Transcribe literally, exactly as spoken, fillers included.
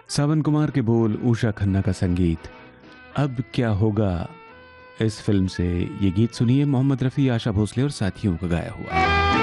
सावन कुमार के बोल, उषा खन्ना का संगीत। अब क्या होगा इस फिल्म से ये गीत सुनिए, मोहम्मद रफ़ी, आशा भोसले और साथियों का गाया हुआ।